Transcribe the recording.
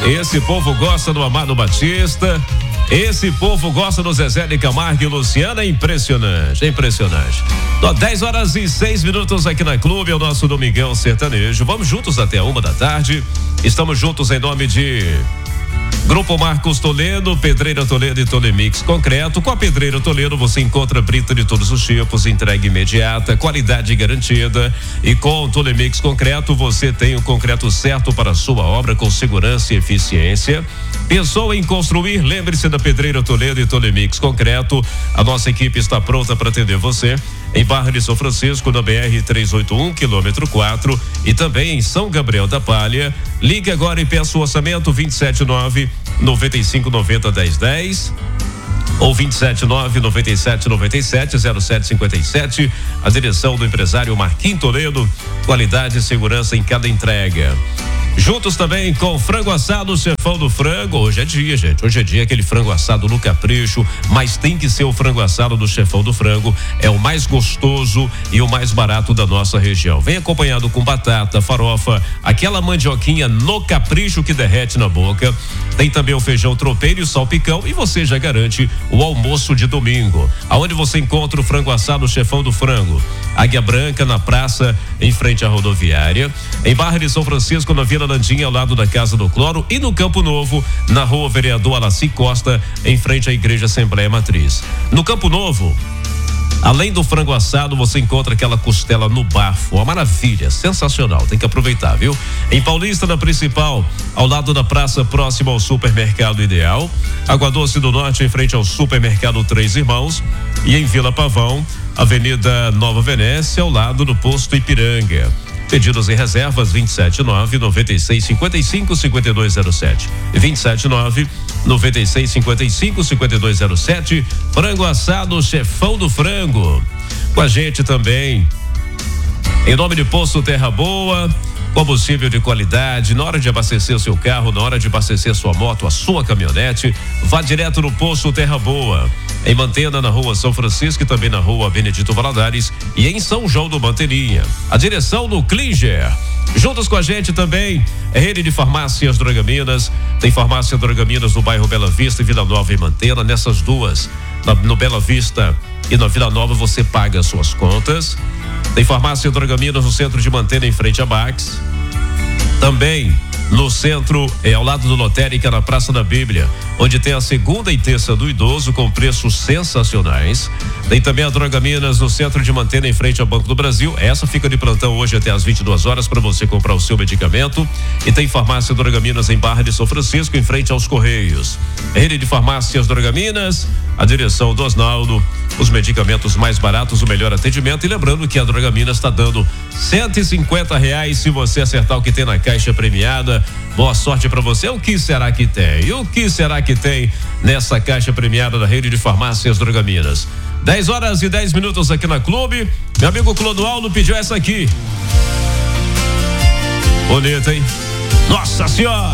Esse povo gosta do Amado Batista. Esse povo gosta do Zezé de Camargo e Luciana. É impressionante, é impressionante. 10h06 aqui na Clube, é o nosso Domingão Sertanejo. Vamos juntos até 1h da tarde. Estamos juntos em nome de Grupo Marcos Toledo, Pedreira Toledo e Tolemix Concreto. Com a Pedreira Toledo você encontra brita de todos os tipos, entrega imediata, qualidade garantida. E com Tolemix Concreto você tem o concreto certo para a sua obra com segurança e eficiência. Pensou em construir? Lembre-se da Pedreira Toledo e Tolemix Concreto. A nossa equipe está pronta para atender você em Barra de São Francisco, na BR 381, quilômetro 4, e também em São Gabriel da Palha. Ligue agora e peça o orçamento 279-9590-1010 ou 279-9797-0757. A direção do empresário Marquinhos Toledo, qualidade e segurança em cada entrega. Juntos também com frango assado, Chefão do Frango. Hoje é dia, gente. Hoje é dia aquele frango assado no capricho, mas tem que ser o frango assado do Chefão do Frango. É o mais gostoso e o mais barato da nossa região. Vem acompanhado com batata, farofa, aquela mandioquinha no capricho que derrete na boca. Tem também o feijão tropeiro e o salpicão, e você já garante o almoço de domingo. Aonde você encontra o frango assado Chefão do Frango? Águia Branca, na praça, em frente à rodoviária. Em Barra de São Francisco, na Vila Landinha, ao lado da Casa do Cloro. E no Campo Novo, na Rua Vereador Alaci Costa, em frente à Igreja Assembleia Matriz. No Campo Novo, além do frango assado, você encontra aquela costela no bafo, uma maravilha, sensacional, tem que aproveitar, viu? Em Paulista, na Principal, ao lado da praça, próximo ao Supermercado Ideal. Água Doce do Norte, em frente ao Supermercado Três Irmãos. E em Vila Pavão, Avenida Nova Venécia, ao lado do Posto Ipiranga. Pedidos e reservas 279-9655-5207. 279-9655-5207. Frango assado Chefão do Frango. Com a gente também, em nome de Posto Terra Boa, combustível de qualidade. Na hora de abastecer o seu carro, na hora de abastecer a sua moto, a sua caminhonete, vá direto no Posto Terra Boa. Em Mantena, na Rua São Francisco, e também na Rua Benedito Valadares, e em São João do Manteirinha. A direção do Klinger. Juntos com a gente também é rede de farmácias Drogaminas. Tem farmácia Drogaminas no bairro Bela Vista e Vila Nova e Mantena. Nessas duas, no Bela Vista e na Vila Nova, você paga as suas contas. Tem farmácia Drogaminas no centro de Mantena, em frente a Bax. Também no centro, ao lado do Lotérica, na Praça da Bíblia, onde tem a segunda e terça do idoso com preços sensacionais. Tem também a Drogaminas no centro de Mantena, em frente ao Banco do Brasil. Essa fica de plantão hoje até às 22 horas para você comprar o seu medicamento. E tem farmácia Drogaminas em Barra de São Francisco, em frente aos Correios. Rede de farmácias Drogaminas, a direção do Osnaldo, os medicamentos mais baratos, o melhor atendimento. E lembrando que a Drogaminas está dando R$150 se você acertar o que tem na caixa premiada. Boa sorte para você. O que será que tem? O que será que tem nessa caixa premiada da rede de farmácias Drogaminas? 10h10 aqui na Clube. Meu amigo Clodoaldo pediu essa aqui. Bonita, hein? Nossa Senhora!